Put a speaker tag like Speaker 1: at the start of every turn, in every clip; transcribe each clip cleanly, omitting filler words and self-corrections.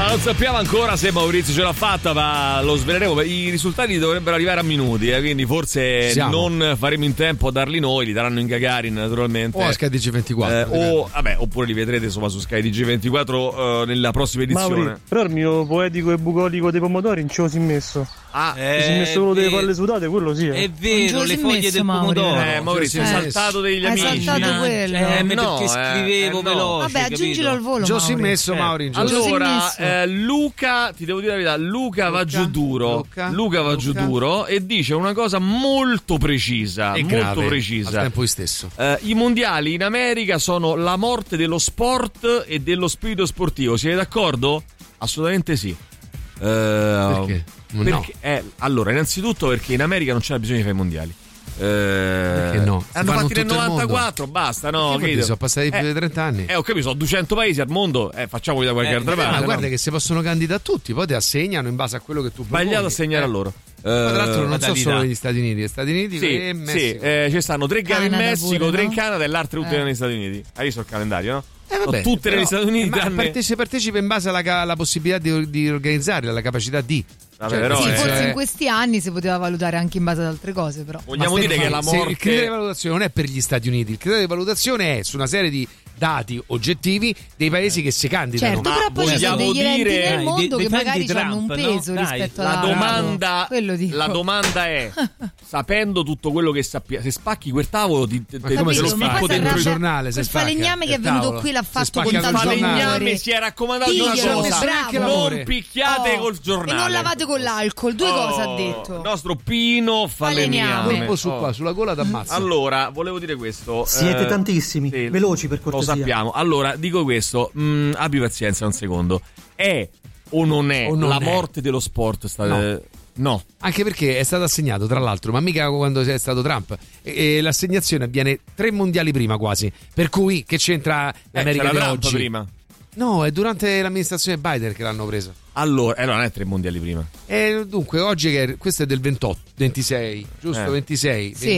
Speaker 1: Ma non sappiamo ancora se Maurizio ce l'ha fatta, ma lo sveleremo. I risultati dovrebbero arrivare a minuti, quindi forse non faremo in tempo a darli noi, li daranno in Gagarin naturalmente.
Speaker 2: O a Sky TG24.
Speaker 1: Oppure li vedrete insomma su Sky TG24 nella prossima edizione.
Speaker 3: Mauri, però il mio poetico e bucolico dei pomodori non ce lo si è messo. Si è messo quello delle palle sudate, quello sì.
Speaker 4: È vero, le foglie del pomodoro.
Speaker 1: Maurizio, hai saltato degli amici.
Speaker 5: Hai saltato quello.
Speaker 4: Perché scrivevo veloce.
Speaker 5: Vabbè, aggiungilo al volo.
Speaker 2: Già si è messo, Mauri.
Speaker 1: Allora, Luca, ti devo dire la verità, Luca va giù duro. Luca va giù duro e dice una cosa molto precisa.
Speaker 2: E
Speaker 1: molto
Speaker 2: grave,
Speaker 1: precisa.
Speaker 2: al tempo stesso.
Speaker 1: I mondiali in America sono la morte dello sport e dello spirito sportivo. Siete d'accordo? Assolutamente sì.
Speaker 2: Perché?
Speaker 1: Allora, innanzitutto perché in America non c'era bisogno di fare i mondiali.
Speaker 2: Perché no?
Speaker 1: Hanno fatti nel 94, basta, no?
Speaker 2: Sono passati più di 30 anni.
Speaker 1: Ho capito, sono 200 paesi al mondo, facciamoli da qualche altra parte.
Speaker 2: Ma guarda che si possono candidare tutti, poi ti assegnano in base a quello che tu proponi.
Speaker 1: Sbagliato assegnare a loro.
Speaker 2: Tra l'altro non sono solo negli Stati Uniti, gli Stati Uniti e Messico.
Speaker 1: Ci stanno 3 gare in Messico,
Speaker 5: pure,
Speaker 1: 3 in
Speaker 5: no?
Speaker 1: Canada e l'altra tutte negli Stati Uniti. Hai visto il calendario, no?
Speaker 2: Vabbè,
Speaker 1: tutte negli Stati Uniti.
Speaker 2: Ma partecipa in base alla possibilità di organizzare, alla capacità di.
Speaker 1: Vabbè, però
Speaker 5: forse in questi anni si poteva valutare anche in base ad altre cose, però.
Speaker 1: Vogliamo dire che la morte.
Speaker 2: Il criterio di valutazione non è per gli Stati Uniti, il criterio di valutazione è su una serie di dati oggettivi dei paesi che si candidano.
Speaker 5: Certo, però poi ci sono degli eventi nel mondo che magari hanno un peso rispetto alla
Speaker 1: la domanda è sapendo tutto quello che sappiamo, se spacchi quel tavolo
Speaker 2: come se lo
Speaker 1: spacco
Speaker 2: dentro il giornale, se
Speaker 5: il falegname che è venuto qui l'ha fatto con tanto
Speaker 1: falegname si è raccomandato una cosa, non picchiate col giornale
Speaker 5: e non lavate con l'alcol, due cose ha detto
Speaker 1: il nostro Pino falegname.
Speaker 2: Sulla gola d'ammazzo.
Speaker 1: Allora, volevo dire questo,
Speaker 6: siete tantissimi, veloci per cortesia.
Speaker 1: Lo sappiamo. Allora, dico questo, abbi pazienza un secondo. È o non è la morte dello sport? No.
Speaker 2: Anche perché è stato assegnato, tra l'altro, ma mica quando è stato Trump. E l'assegnazione avviene 3 mondiali prima quasi. Per cui che c'entra l'America di oggi?
Speaker 1: Prima.
Speaker 2: No, è durante l'amministrazione Biden che l'hanno preso.
Speaker 1: Allora, non è 3 mondiali prima.
Speaker 2: Dunque, oggi questo è del 26, giusto? 26,
Speaker 5: sì.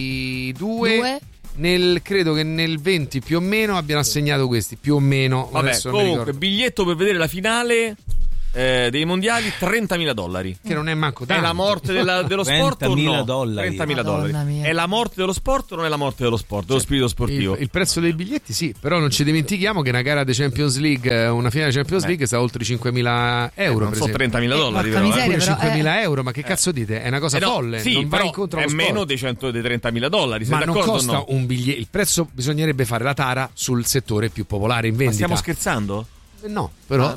Speaker 2: 22. Credo che nel 20 più o meno abbiano assegnato questi, più o meno.
Speaker 1: Vabbè, comunque, biglietto per vedere la finale dei mondiali, $30.000.
Speaker 2: Che non è manco tanto.
Speaker 1: È la morte dello sport o no?
Speaker 4: $30.000.
Speaker 1: È la morte dello sport o non è la morte dello sport, dello spirito sportivo?
Speaker 2: Il prezzo dei biglietti sì, però non ci dimentichiamo che una gara di Champions League, una finale di Champions League sta oltre $5.000
Speaker 1: non so, $30.000 però.
Speaker 5: Miseria, però,
Speaker 2: €5.000, ma che cazzo dite? È una cosa folle.
Speaker 1: Sì,
Speaker 2: non va incontro allo
Speaker 1: è
Speaker 2: sport.
Speaker 1: meno dei $30.000.
Speaker 2: Ma non costa un biglietto. Il prezzo bisognerebbe fare la tara sul settore più popolare in vendita.
Speaker 1: Ma stiamo scherzando?
Speaker 2: No, però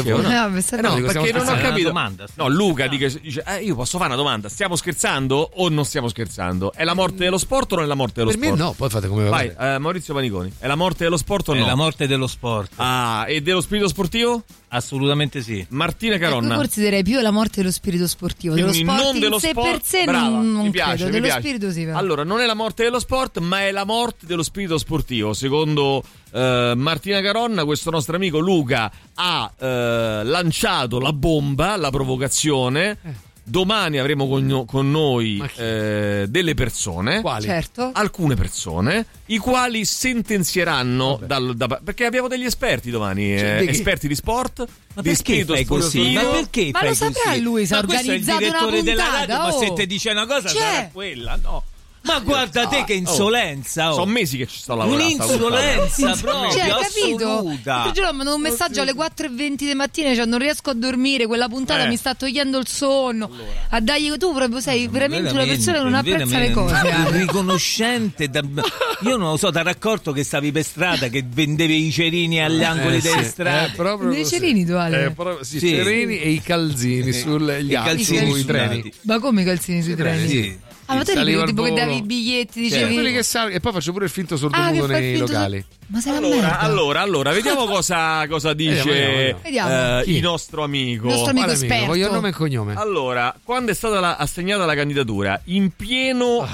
Speaker 1: perché non ho capito. No, Luca dice io posso fare una domanda. Stiamo scherzando o non stiamo scherzando? È la morte dello sport o non è la morte dello sport?
Speaker 2: Per me no, poi fate come
Speaker 1: vai. Maurizio Paniconi, è la morte dello sport o no?
Speaker 4: È la morte dello sport.
Speaker 1: E dello spirito sportivo?
Speaker 4: Assolutamente sì.
Speaker 1: Martina Caronna.
Speaker 5: Io considererei più la morte dello spirito sportivo.
Speaker 1: Quindi
Speaker 5: dello sport
Speaker 1: non dello
Speaker 5: in sé
Speaker 1: sport.
Speaker 5: per sé
Speaker 1: Brava,
Speaker 5: non
Speaker 1: mi
Speaker 5: credo.
Speaker 1: piace,
Speaker 5: Dello spirito sì, però.
Speaker 1: Allora, non è la morte dello sport, ma è la morte dello spirito sportivo. Secondo Martina Caronna, questo nostro amico Luca ha lanciato la bomba, la provocazione. Domani avremo con noi delle persone,
Speaker 2: quali?
Speaker 5: Certo.
Speaker 1: Alcune persone, i quali sentenzieranno perché abbiamo degli esperti domani, esperti di sport.
Speaker 4: Ma perché fai così? Ma perché
Speaker 5: ma lo saprà lui se ha organizzato una puntata,
Speaker 4: della radio, ma se ti dice una cosa sarà quella, no? Ma guarda te che insolenza!
Speaker 1: Sono mesi che ci sto lavorando.
Speaker 4: Un'insolenza proprio,
Speaker 5: capito?
Speaker 4: assoluta.
Speaker 5: L'altro giorno ho mandato un messaggio alle 4:20 di mattina, cioè non riesco a dormire, quella puntata mi sta togliendo il sonno. A dargli tu proprio sei veramente una persona che non apprezza le cose.
Speaker 4: Riconoscente, io non lo so, t'ha raccorto che stavi per strada, che vendevi i cerini agli angoli delle strade.
Speaker 5: I cerini tu Ale?
Speaker 2: I cerini e i calzini sugli sui treni.
Speaker 5: Ma come i calzini sui treni?
Speaker 4: Sì.
Speaker 5: Ma tu eri tipo che davi i biglietti, dicevi
Speaker 2: quelli che e poi faccio pure il finto sordomuto nei locali.
Speaker 5: Ma sei una merda.
Speaker 1: Allora, vediamo cosa dice il nostro amico.
Speaker 5: Il nostro amico esperto.
Speaker 2: Voglio nome e cognome.
Speaker 1: Allora, quando è stata assegnata la candidatura in piena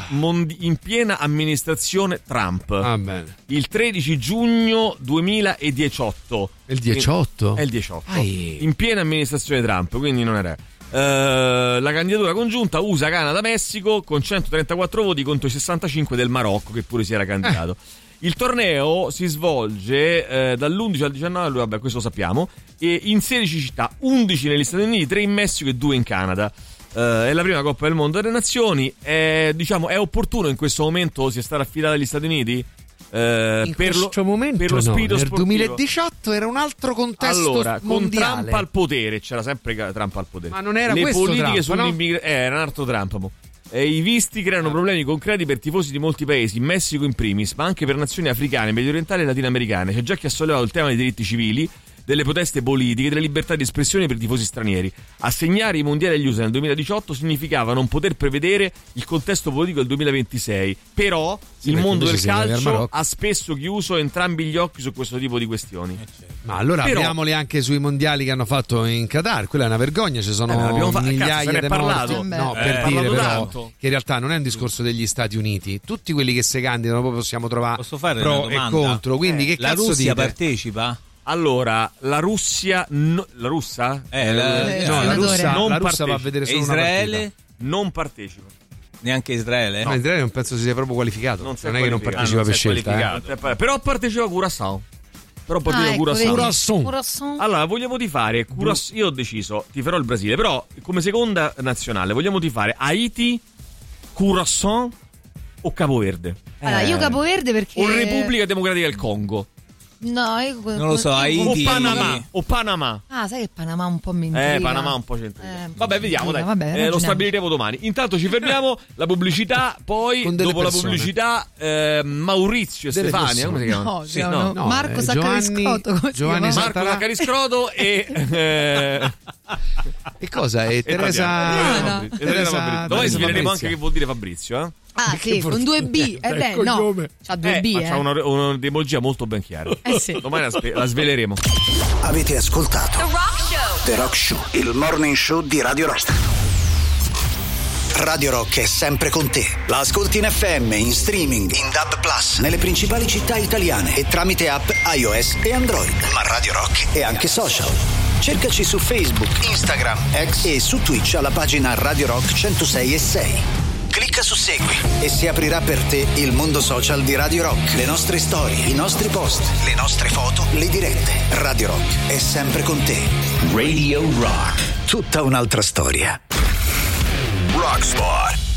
Speaker 1: amministrazione Trump, il 13 giugno 2018.
Speaker 2: Il 18?
Speaker 1: È il 18. In piena amministrazione Trump, quindi non era. La candidatura congiunta USA-Canada-Messico con 134 voti contro i 65 del Marocco, che pure si era candidato. Il torneo si svolge dall'11 al 19, vabbè, questo lo sappiamo, e in 16 città, 11 negli Stati Uniti, 3 in Messico e 2 in Canada. È la prima Coppa del Mondo delle Nazioni. È opportuno in questo momento sia stata affidata agli Stati Uniti?
Speaker 2: In questo momento
Speaker 1: per lo spirito
Speaker 2: nel
Speaker 1: sportivo.
Speaker 2: 2018 era un altro contesto
Speaker 1: allora,
Speaker 2: mondiale.
Speaker 1: Con Trump al potere, c'era sempre Trump al potere.
Speaker 2: Ma non era
Speaker 1: le
Speaker 2: questo
Speaker 1: politiche
Speaker 2: Trump,
Speaker 1: sull'immigrazione, era un altro Trump. I visti creano problemi concreti per tifosi di molti paesi, in Messico in primis, ma anche per nazioni africane, mediorientali e latinoamericane. C'è già chi ha sollevato il tema dei diritti civili, delle proteste politiche, delle libertà di espressione per i tifosi stranieri. Assegnare i mondiali agli USA nel 2018 significava non poter prevedere il contesto politico del 2026. Però il mondo del calcio ha spesso chiuso entrambi gli occhi su questo tipo di questioni.
Speaker 2: Ma allora apriamoli anche sui mondiali che hanno fatto in Qatar. Quella è una vergogna, ci sono migliaia di morti. No, per dire però che in realtà non è un discorso degli Stati Uniti. Tutti quelli che si candidano poi possiamo trovare pro e contro. Quindi che
Speaker 4: la
Speaker 2: cazzo
Speaker 4: Russia
Speaker 2: dite?
Speaker 4: Partecipa?
Speaker 1: Allora, la Russia la russa?
Speaker 2: La Russia va a vedere solo
Speaker 4: Israele?
Speaker 2: una partita.
Speaker 1: Non partecipa.
Speaker 4: Neanche Israele?
Speaker 2: No, Israele non penso si sia proprio qualificato. Non è che non partecipa
Speaker 1: non
Speaker 2: per scelta.
Speaker 1: Però partecipa Curaçao.
Speaker 5: Curaçao.
Speaker 1: Allora, vogliamo tifare Curaçao. Io ho deciso, tiferò il Brasile, però come seconda nazionale vogliamo tifare Haiti, Curaçao o Capoverde.
Speaker 5: Allora, io Capoverde perché
Speaker 1: o Repubblica Democratica del Congo.
Speaker 5: No, io
Speaker 4: non lo so, Haiti
Speaker 1: o Panama.
Speaker 5: Ah, sai che Panama un po' mi intriga.
Speaker 1: Panama un po' c'entra. Vabbè, vediamo, dai.
Speaker 5: Vabbè,
Speaker 1: lo stabiliremo domani. Intanto ci fermiamo, la pubblicità, poi dopo la pubblicità Maurizio e Stefania, come si chiama?
Speaker 5: No, Marco Saccariscroto.
Speaker 1: Marco Saccariscroto e
Speaker 2: che cosa è? Teresa
Speaker 1: Domani sveleremo anche che vuol dire Fabrizio, eh?
Speaker 5: Ah, sì, con 2B. No, c'ha 2B.
Speaker 1: C'ha un'etimologia molto ben chiara.
Speaker 5: Sì.
Speaker 1: Domani la sveleremo.
Speaker 7: Avete ascoltato The Rock Show, il morning show di Radio Rock. Radio Rock è sempre con te. La ascolti in FM, in streaming, in DAB+, nelle principali città italiane e tramite app iOS e Android. Ma Radio Rock è anche social. Cercaci su Facebook, Instagram, X e su Twitch alla pagina Radio Rock 106.6. Clicca su Segui e si aprirà per te il mondo social di Radio Rock. Le nostre storie, i nostri post, le nostre foto, le dirette. Radio Rock è sempre con te. Radio Rock. Tutta un'altra storia. Rockspot.